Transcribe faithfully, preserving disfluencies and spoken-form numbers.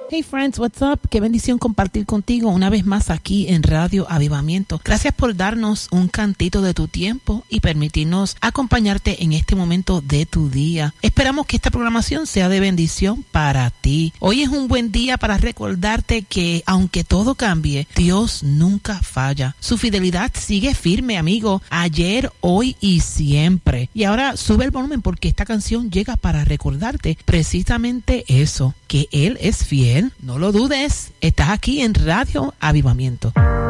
Hey friends, what's up? Qué bendición compartir contigo una vez más aquí en Radio Avivamiento. Gracias por darnos un cantito de tu tiempo y permitirnos acompañarte en este momento de tu día. Esperamos que esta programación sea de bendición para ti. Hoy es un buen día para recordarte que aunque todo cambie, Dios nunca falla. Su fidelidad sigue firme, amigo, ayer, hoy y siempre. Y ahora sube el volumen porque esta canción llega para recordarte precisamente eso, que Él es fiel. No lo dudes, estás aquí en Radio Avivamiento.